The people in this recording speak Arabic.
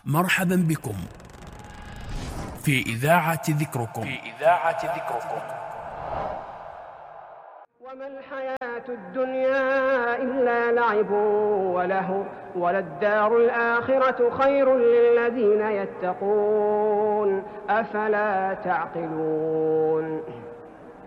مرحبا بكم في إذاعة ذكركم. وما الحياة الدنيا إلا لعب وله وللدار الآخرة خير للذين يتقون أفلا تعقلون.